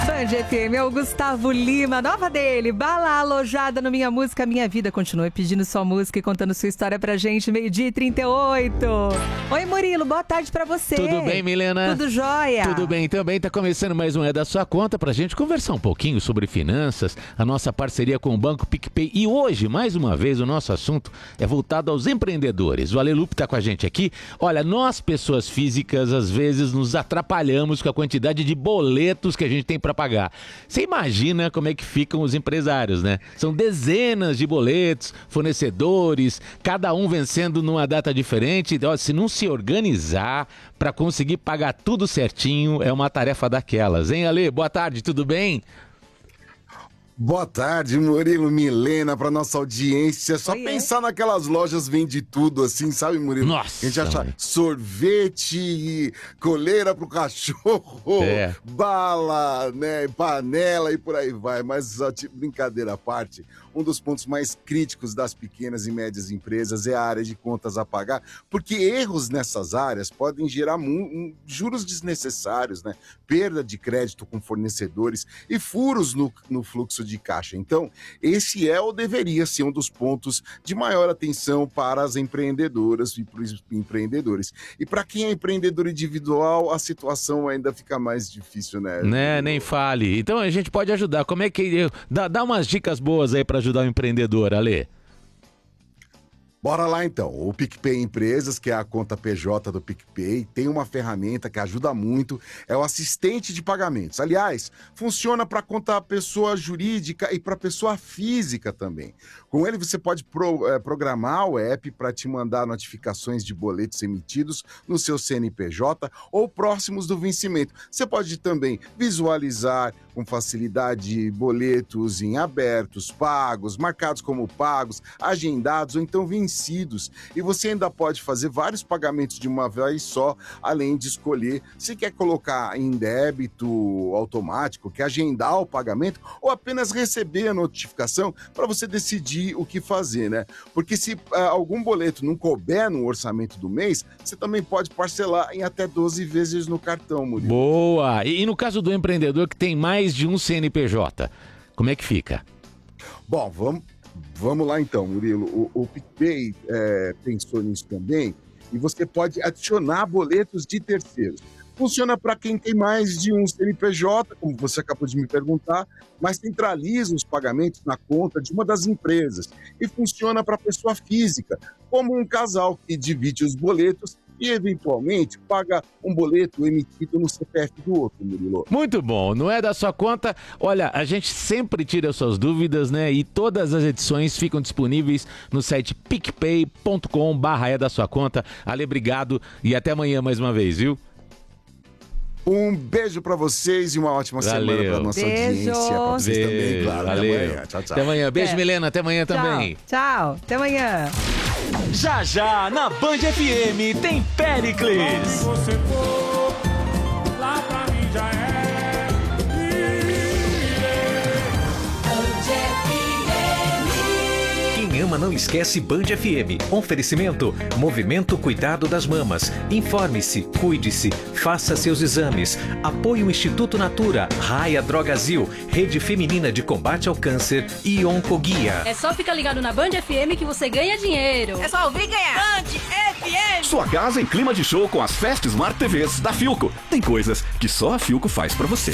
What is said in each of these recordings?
Band FM, é o Gustavo Lima, nova dele, bala alojada no Minha Música, Minha Vida. Continue pedindo sua música e contando sua história pra gente, 12h38. Oi, Murilo, boa tarde pra você. Tudo bem, Milena? Tudo jóia? Tudo bem também, tá começando mais um É da Sua Conta pra gente conversar um pouquinho sobre finanças, a nossa parceria com o Banco PicPay. E hoje, mais uma vez, o nosso assunto é voltado aos empreendedores. O Alelupe tá com a gente aqui. Olha, nós, pessoas físicas, às vezes nos atrapalhamos com a quantidade de boletos que a gente tem pra pagar. Você imagina como é que ficam os empresários, né? São dezenas de boletos, fornecedores, cada um vencendo numa data diferente. Então, se não se organizar para conseguir pagar tudo certinho, é uma tarefa daquelas, hein, Ale? Boa tarde, tudo bem? Boa tarde, Murilo, Milena, para nossa audiência. Só pensar naquelas lojas vende tudo assim, sabe, Murilo? Nossa! A gente acha sorvete, coleira pro cachorro, bala, né, panela e por aí vai. Mas, brincadeira à parte, um dos pontos mais críticos das pequenas e médias empresas é a área de contas a pagar, porque erros nessas áreas podem gerar juros desnecessários, né? Perda de crédito com fornecedores e furos no fluxo de caixa. Então, esse é ou deveria ser um dos pontos de maior atenção para as empreendedoras e para os empreendedores. E para quem é empreendedor individual, a situação ainda fica mais difícil, né? Nem fale. Então a gente pode ajudar. Como é que... Dá umas dicas boas aí para ajudar o empreendedor, Ale. Bora lá então, o PicPay Empresas, que é a conta PJ do PicPay, tem uma ferramenta que ajuda muito, é o assistente de pagamentos. Aliás, funciona para conta pessoa jurídica e para pessoa física também. Com ele você pode programar o app para te mandar notificações de boletos emitidos no seu CNPJ ou próximos do vencimento. Você pode também visualizar com facilidade boletos em abertos, pagos, marcados como pagos, agendados ou então vencidos. E você ainda pode fazer vários pagamentos de uma vez só, além de escolher se quer colocar em débito automático, quer agendar o pagamento ou apenas receber a notificação para você decidir o que fazer, né? Porque se algum boleto não couber no orçamento do mês, você também pode parcelar em até 12 vezes no cartão, Murilo. Boa! E no caso do empreendedor que tem mais de um CNPJ, como é que fica? Bom, vamos lá então, Murilo. O PicPay pensou nisso também e você pode adicionar boletos de terceiros. Funciona para quem tem mais de um CNPJ, como você acabou de me perguntar, mas centraliza os pagamentos na conta de uma das empresas e funciona para pessoa física, como um casal que divide os boletos e, eventualmente, paga um boleto emitido no CPF do outro, Murilo. Muito bom, não é da sua conta? Olha, a gente sempre tira suas dúvidas, né? E todas as edições ficam disponíveis no site picpay.com/é da sua conta. Ale, obrigado e até amanhã mais uma vez, viu? Um beijo pra vocês e uma ótima semana pra nossa audiência. Pra vocês também, claro. Valeu. Até amanhã. Tchau, tchau. Até amanhã. Beijo, Milena. Até amanhã também. Tchau. Até amanhã. Já já na Band FM tem Péricles. Se você for, lá pra mim já é. Quem ama não esquece Band FM. Oferecimento, Movimento Cuidado das Mamas. Informe-se, cuide-se, faça seus exames. Apoio Instituto Natura, Raia Drogazil, Rede Feminina de Combate ao Câncer e Oncoguia. É só ficar ligado na Band FM que você ganha dinheiro. É só ouvir ganhar. Band FM. Sua casa em clima de show com as Fast Smart TVs da Philco. Tem coisas que só a Philco faz pra você.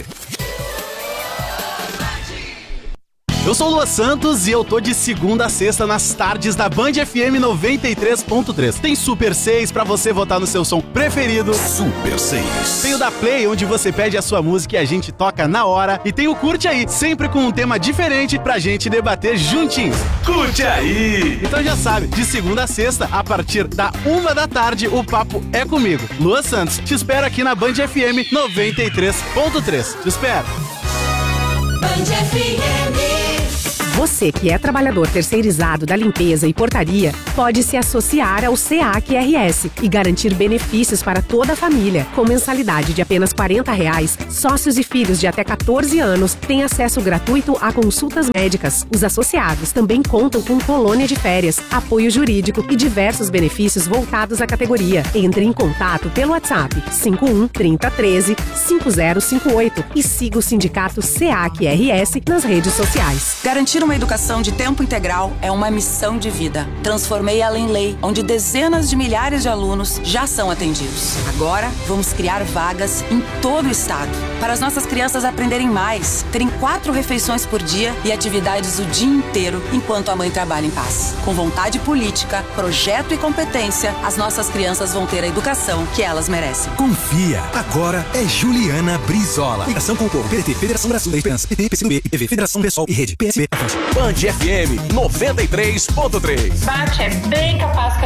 Eu sou o Lua Santos e eu tô de segunda a sexta nas tardes da Band FM 93.3. Tem Super 6 pra você votar no seu som preferido. Super 6. Tem o da Play, onde você pede a sua música e a gente toca na hora. E tem o Curte Aí, sempre com um tema diferente pra gente debater juntinhos. Curte aí! Então já sabe, de segunda a sexta, a partir da 1 da tarde, o papo é comigo. Lua Santos, te espero aqui na Band FM 93.3. Te espero. Band FM. Você que é trabalhador terceirizado da limpeza e portaria, pode se associar ao SEAC-RS e garantir benefícios para toda a família. Com mensalidade de apenas R$40, sócios e filhos de até 14 anos têm acesso gratuito a consultas médicas. Os associados também contam com colônia de férias, apoio jurídico e diversos benefícios voltados à categoria. Entre em contato pelo WhatsApp 51 30 13 5058 e siga o sindicato SEAC-RS nas redes sociais. Garantir uma educação de tempo integral é uma missão de vida. Transformei ela em lei, onde dezenas de milhares de alunos já são atendidos. Agora, vamos criar vagas em todo o estado, para as nossas crianças aprenderem mais, terem 4 refeições por dia e atividades o dia inteiro, enquanto a mãe trabalha em paz. Com vontade política, projeto e competência, as nossas crianças vão ter a educação que elas merecem. Confia, agora é Juliana Brizola. Ligação com o povo. PDT, Federação Brasil da Esperança, PT, PCdoB, TV, Federação Pessoal e Rede PSB. Band FM 93.3. Bate é bem capaz que